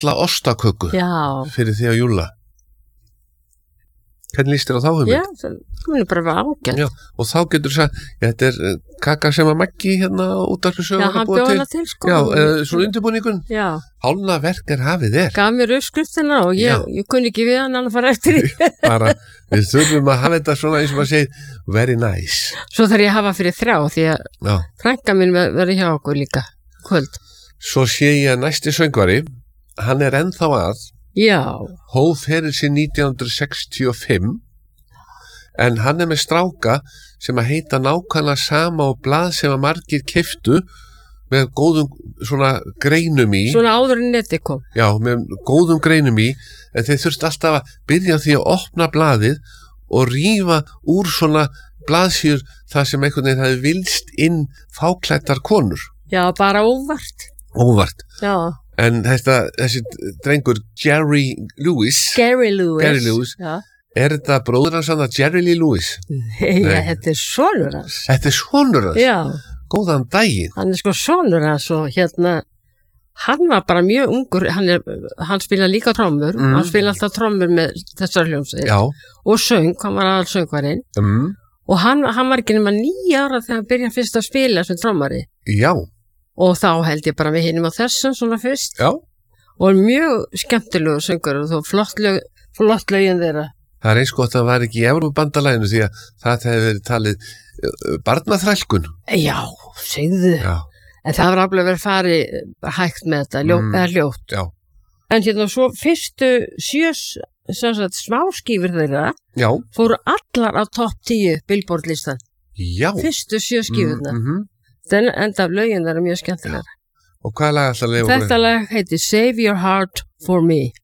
alla ostaköku Já. fyrir því að júlla. Hvernig líst þér á þá hugmynd? Já, það er bara ágætt. Já, og þá getur sagt, þetta er kaka sem að Maggi hérna út af þessu Já, hann bjóð hana til, sko. Já, svona undirbúningun. Já. Hálna verk hafið Gaf mér uppskriftina og ég kunni ekki við hann að fara eftir því. Bara, við þurfum að hafa þetta svona eins og maður segir, very nice. Svo þarf ég að hafa fyrir 3 því að frænka mín verður hjá okkur líka, kvöld. Svo sé ég að næsti söngvari, hann er ennþá að, Já. hóf fyrir sig 1965, en hann er með stráka sem að heita nákvæmlega sama og blað sem að margir keyptu með góðum svona greinum í. Svona áður en neti kom. Já, með góðum greinum í, en þeir þurft alltaf að byrja því að opna blaðið og rífa úr svona blaðsjur þar sem einhvern veginn hafi vilst inn fáklættar konur. Já, bara óvart. Óvart. Já. En þessi drengur Jerry Lewis, Já. er þetta bróður hans að Jerry Lee Lewis? Nei, þetta er sonur hans. Þetta er sonur hans? Já. Góðan daginn. Hann er sko sonur hans og hann var bara mjög ungur, hann spila líka trommur, hann spila alltaf trommur með þessar hljómsveit. Já. Og söng, hann var aðal söngvarinn. Og hann var ekki nema 9 ára þegar hann byrjaði fyrst að spila sem trommari. Já. Og þá held ég bara við hinum á þessum svona fyrst. Já. Og mjög skemmtilegu söngur og þó flott lögin þeirra. Það er eins gott að það var ekki í Evrópubandalaginu því að það hefði verið talið barnaþrælkun. Já, segðu. Já. En það var alveg verið farið hægt með þetta, eða hljótt. Já. En hérna svo fyrstu 7 smáskífur þeirra fóru allar á topp 10 Billboard-listan. Já. Fyrstu 7 skífurna. Enda af lögin þeirra mjög skemmtilega. Og hvað lag alltaf leiður? Þetta lag heiti Save Your Heart For Me.